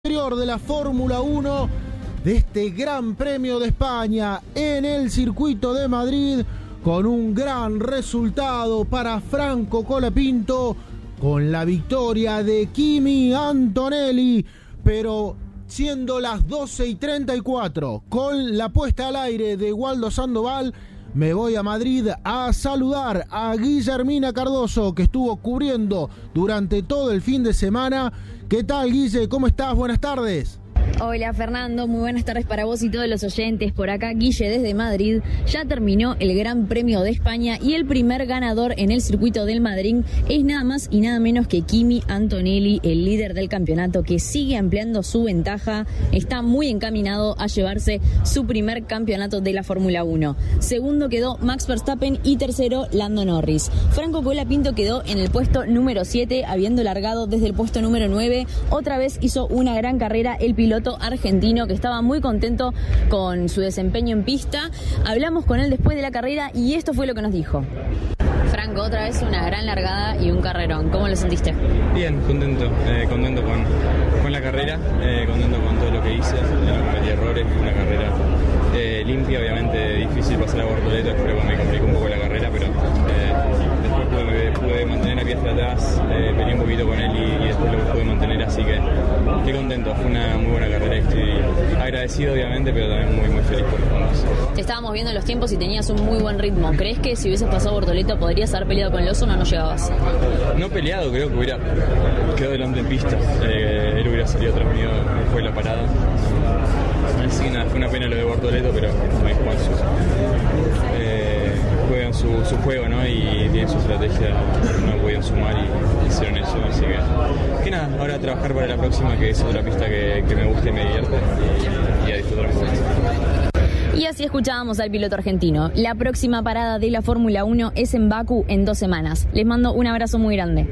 De la Fórmula 1 de este Gran Premio de España en el circuito de Madrid, con un gran resultado para Franco Colapinto, con la victoria de Kimi Antonelli, pero siendo las 12:34, con la puesta al aire de Waldo Sandoval, me voy a Madrid a saludar a Guillermina Cardoso, que estuvo cubriendo durante todo el fin de semana. ¿Qué tal, Guille? ¿Cómo estás? Buenas tardes. Hola Fernando, muy buenas tardes para vos y todos los oyentes. Por acá Guille desde Madrid. Ya terminó el Gran Premio de España y el primer ganador en el circuito del Madrid es nada más y nada menos que Kimi Antonelli, el líder del campeonato, que sigue ampliando su ventaja. Está muy encaminado a llevarse su primer campeonato de la Fórmula 1. Segundo quedó Max Verstappen y tercero Lando Norris. Franco Colapinto quedó en el puesto número 7, habiendo largado desde el puesto número 9. Otra vez hizo una gran carrera el piloto argentino, que estaba muy contento con su desempeño en pista. Hablamos con él después de la carrera y esto fue lo que nos dijo. Franco, otra vez una gran largada y un carrerón. ¿Cómo lo sentiste? Bien, contento con la carrera, contento con todo lo que hice, no cometí errores, una carrera limpia, obviamente difícil pasar a Bortoleto, creo que me complicó un poco la carrera, pero después pude mantener a pie hasta atrás, peleé un poquito con él y después lo pude mantener, así que estoy contento, fue una muy buena carrera y estoy agradecido obviamente, pero también muy muy feliz por los puntos. Te estábamos viendo los tiempos y tenías un muy buen ritmo. ¿Crees que si hubieses pasado Bortoleto podrías haber peleado con Lawson o no llegabas? No peleado, creo que hubiera quedado delante en pista, él hubiera salido tras mío, fue la parada. Así que nada, fue una pena lo de Bortoleto, pero juegan su juego, ¿no? Y tienen su estrategia, no podían sumar y hicieron eso, así que nada, ahora a trabajar para la próxima, que es otra pista que me gusta y me divierte, y a disfrutar un poco. Y así escuchábamos al piloto argentino. La próxima parada de la Fórmula 1 es en Bakú en 2 semanas. Les mando un abrazo muy grande.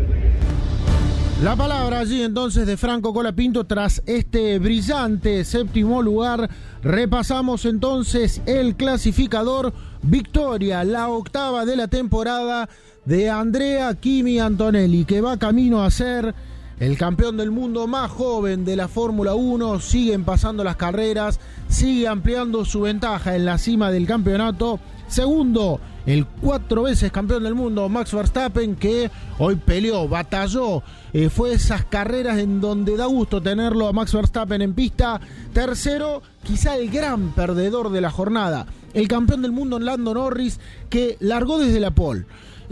La palabra allí entonces de Franco Colapinto tras este brillante séptimo lugar. Repasamos entonces el clasificador. Victoria, la octava de la temporada de Andrea Kimi Antonelli, que va camino a ser el campeón del mundo más joven de la Fórmula 1. Siguen pasando las carreras, sigue ampliando su ventaja en la cima del campeonato. Segundo, el 4 veces campeón del mundo Max Verstappen, que hoy peleó, batalló, fue esas carreras en donde da gusto tenerlo a Max Verstappen en pista. Tercero, quizá el gran perdedor de la jornada, el campeón del mundo Lando Norris, que largó desde la pole.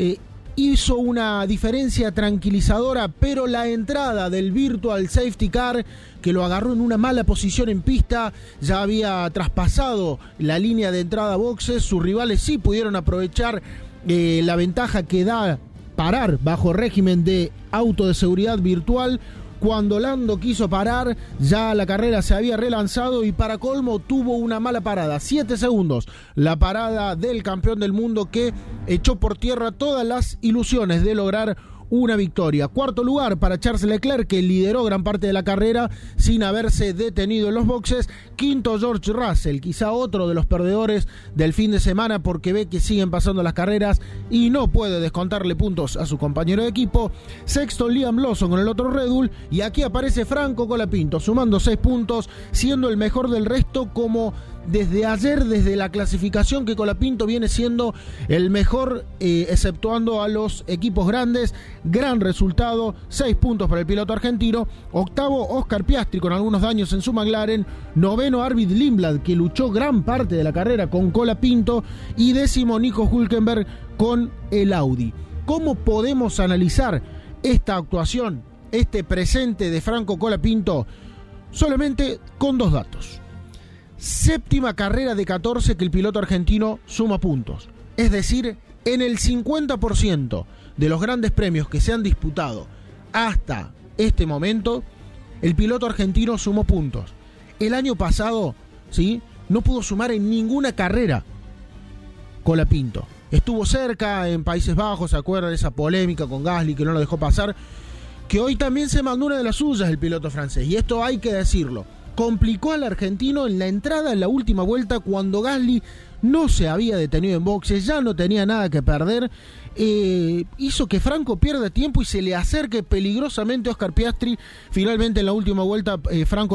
Hizo una diferencia tranquilizadora, pero la entrada del Virtual Safety Car, que lo agarró en una mala posición en pista, ya había traspasado la línea de entrada a boxes. Sus rivales sí pudieron aprovechar la ventaja que da parar bajo régimen de auto de seguridad virtual. Cuando Lando quiso parar, ya la carrera se había relanzado y para colmo tuvo una mala parada. 7 segundos, la parada del campeón del mundo, que echó por tierra todas las ilusiones de lograr una victoria. Cuarto lugar para Charles Leclerc, que lideró gran parte de la carrera sin haberse detenido en los boxes. Quinto, George Russell, quizá otro de los perdedores del fin de semana, porque ve que siguen pasando las carreras y no puede descontarle puntos a su compañero de equipo. Sexto, Liam Lawson con el otro Red Bull, y aquí aparece Franco Colapinto sumando 6 puntos, siendo el mejor del resto, como desde ayer, desde la clasificación, que Colapinto viene siendo el mejor, exceptuando a los equipos grandes. Gran resultado, 6 puntos para el piloto argentino. Octavo, Oscar Piastri con algunos daños en su McLaren. Noveno, Arvid Lindblad, que luchó gran parte de la carrera con Colapinto. Y décimo, Nico Hülkenberg con el Audi. ¿Cómo podemos analizar esta actuación, este presente de Franco Colapinto? Solamente con 2 datos. Séptima carrera de 14 que el piloto argentino suma puntos. Es decir, en el 50% de los grandes premios que se han disputado hasta este momento, el piloto argentino sumó puntos. El año pasado, ¿sí?, no pudo sumar en ninguna carrera Colapinto. Estuvo cerca en Países Bajos, ¿se acuerdan de esa polémica con Gasly que no lo dejó pasar? Que hoy también se mandó una de las suyas el piloto francés, y esto hay que decirlo. Complicó al argentino en la entrada en la última vuelta, cuando Gasly no se había detenido en boxes, ya no tenía nada que perder. Hizo que Franco pierda tiempo y se le acerque peligrosamente a Oscar Piastri. Finalmente en la última vuelta Franco